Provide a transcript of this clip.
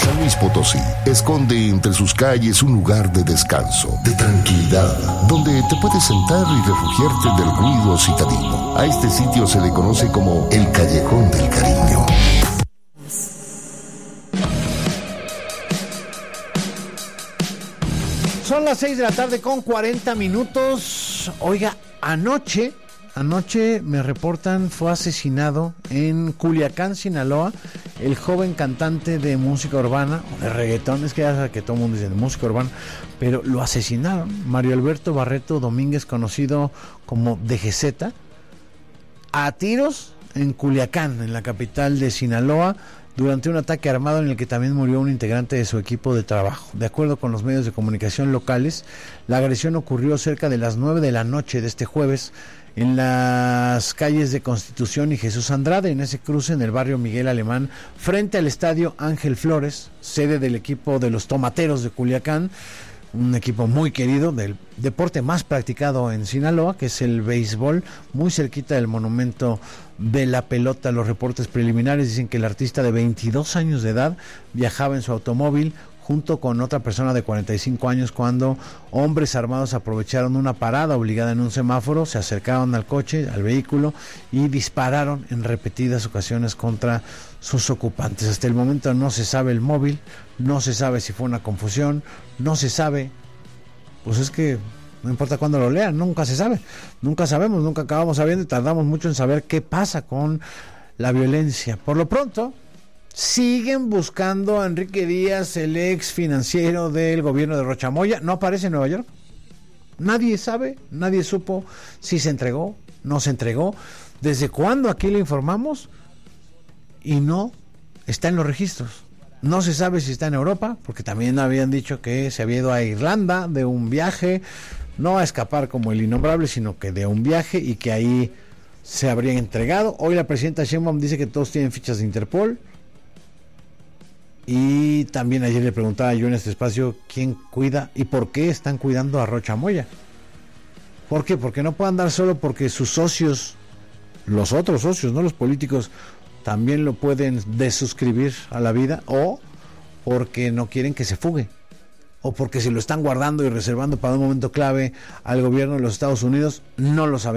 San Luis Potosí esconde entre sus calles un lugar de descanso, de tranquilidad, donde te puedes sentar y refugiarte del ruido citadino. A este sitio se le conoce como el Callejón del Cariño. Son las 6 de la tarde con 40 minutos. Oiga, anoche me reportan fue asesinado en Culiacán, Sinaloa, el joven cantante de música urbana, o de reggaetón, es que ya sabe que todo el mundo dice de música urbana, pero lo asesinaron. Mario Alberto Barreto Domínguez, conocido como DGZ, a tiros en Culiacán, en la capital de Sinaloa, durante un ataque armado en el que también murió un integrante de su equipo de trabajo. De acuerdo con los medios de comunicación locales, la agresión ocurrió cerca de las 9 de la noche de este jueves en las calles de Constitución y Jesús Andrade, en ese cruce en el barrio Miguel Alemán, frente al estadio Ángel Flores, sede del equipo de los Tomateros de Culiacán, un equipo muy querido, del deporte más practicado en Sinaloa, que es el béisbol, muy cerquita del monumento de la pelota. Los reportes preliminares dicen que el artista de 22 años de edad viajaba en su automóvil junto con otra persona de 45 años cuando hombres armados aprovecharon una parada obligada en un semáforo, se acercaron al coche, al vehículo y dispararon en repetidas ocasiones contra sus ocupantes. Hasta el momento no se sabe el móvil, no se sabe si fue una confusión, no se sabe, pues es que no importa cuándo lo lean, nunca se sabe, nunca sabemos, nunca acabamos sabiendo y tardamos mucho en saber qué pasa con la violencia. Por lo pronto, siguen buscando a Enrique Díaz, el ex financiero del gobierno de Rocha Moya. No aparece en Nueva York. Nadie sabe, nadie supo si se entregó, no se entregó. ¿Desde cuándo aquí le informamos? Y no está en los registros. No se sabe si está en Europa, porque también habían dicho que se había ido a Irlanda de un viaje, no a escapar como el innombrable, sino que de un viaje y que ahí se habrían entregado. Hoy la presidenta Sheinbaum dice que todos tienen fichas de Interpol. Y también ayer le preguntaba yo en este espacio quién cuida y por qué están cuidando a Rocha Moya. ¿Por qué? Porque no pueden andar solo porque sus socios, los otros socios, no los políticos, también lo pueden desuscribir a la vida, o porque no quieren que se fugue, o porque se lo están guardando y reservando para un momento clave al gobierno de los Estados Unidos. No lo sabemos.